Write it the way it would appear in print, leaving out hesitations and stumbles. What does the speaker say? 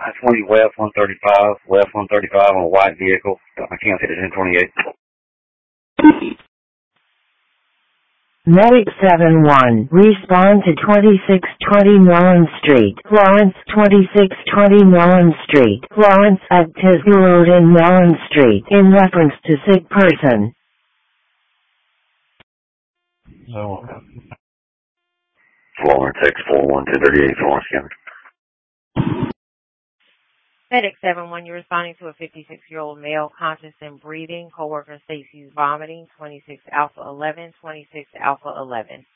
I-20 West 135 on a white vehicle. I can't hit it 1028. Medic 7-1, respond to 2620 Mellon Street, Lawrence. 2620 Mellon Street, Lawrence at Tisga Road in Mellon Street, in reference to sick person. No. Lawrence X41 1038 Lawrence County. Medic 7-1, you're responding to a 56-year-old male conscious and breathing. Coworker states he's vomiting. 26 Alpha 11, 26 Alpha 11.